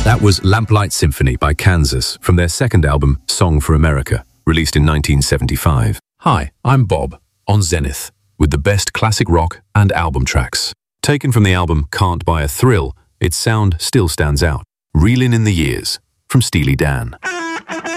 That was Lamplight Symphony by Kansas from their second album, Song for America, released in 1975. Hi, I'm Bob, on Zenith, with the best classic rock and album tracks. Taken from the album Can't Buy a Thrill, its sound still stands out. Reelin' in the Years, from Steely Dan.